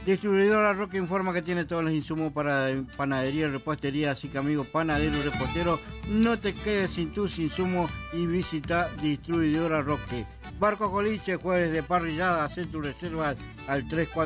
Distribuidora Roque informa que tiene todos los insumos para panadería y repostería, así que amigo panadero y repostero, no te quedes sin tus insumos y visita Distribuidora Roque. Barco Coliche, jueves de parrillada, haz tu reserva al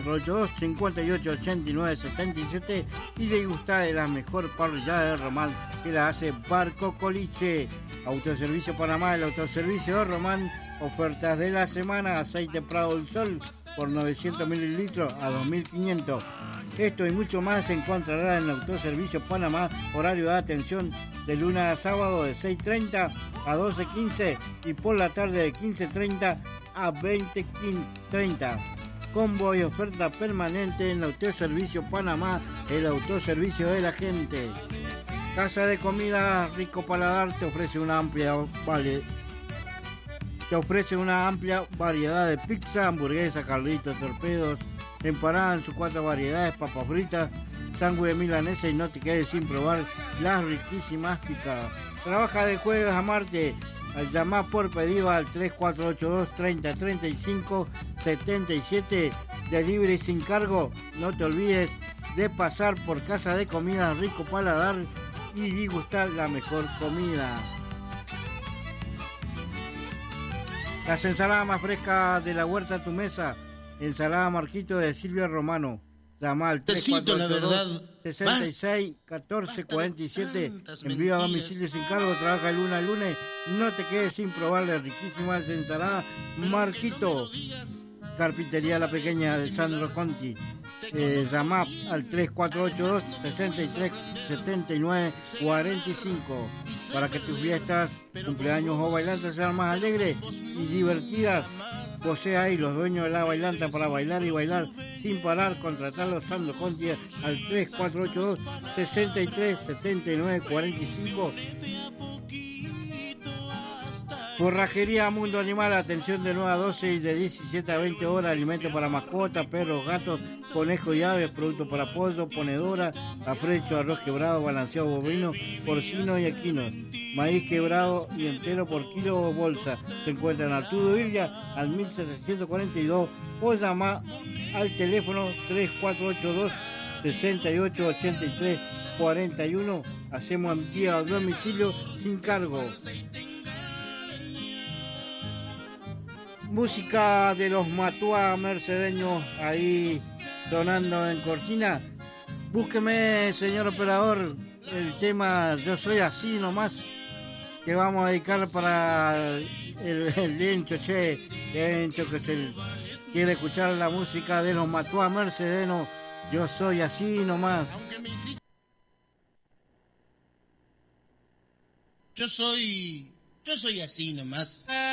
3482-5889-77 y degustá de la mejor parrillada de Román que la hace Barco Coliche. Autoservicio Panamá, el autoservicio de Román, ofertas de la semana, aceite Prado del Sol por 900 mililitros a 2.500. Esto y mucho más se encontrará en el Autoservicio Panamá, horario de atención de lunes a sábado de 6:30 a 12:15 y por la tarde de 15:30 a 20:30. Combo y oferta permanente en el Autoservicio Panamá, el autoservicio de la gente. Casa de Comida Rico Paladar te ofrece una amplia variedad de pizza, hamburguesa, carlitos, torpedos, empanadas en sus 4 variedades, papas fritas, sándwich de milanesa y no te quedes sin probar las riquísimas picadas. Trabaja de jueves a martes. Al llamar por pedido al 3482 30 35 77, delivery sin cargo. No te olvides de pasar por Casa de Comida Rico Paladar y degustar la mejor comida. Las ensaladas más frescas de la huerta a tu mesa. Ensalada Marquito de Silvia Romano. Llama al 3482 66 14 47. Envío a domicilio sin cargo. Trabaja de lunes a lunes. No te quedes sin probar las riquísimas ensaladas Marquito. Carpintería La Pequeña de Sandro Conti. Llama al 3482 63 79 45 para que tus fiestas, cumpleaños o bailantes sean más alegres y divertidas. José ahí, los dueños de la bailanta para bailar y bailar sin parar. Contratarlos Sandro Conti al 3482 63 79 45. Forrajería Mundo Animal, atención de 9 a 12 y de 17 a 20 horas, alimentos para mascotas, perros, gatos, conejos y aves, productos para pollo, ponedora, afrecho, arroz quebrado, balanceado bovino, porcino y equino, maíz quebrado y entero por kilo o bolsa. Se encuentra en Arturo Villa al 1742 o llama al teléfono 3482 68 83 41. Hacemos envío a domicilio sin cargo. Música de los Matuá mercedeños ahí sonando en cortina. Búsqueme, señor operador, el tema Yo Soy Así Nomás, que vamos a dedicar para el Lencho, Lencho que quiere escuchar la música de los Matuá mercedeños. Yo soy así nomás. Yo soy así nomás.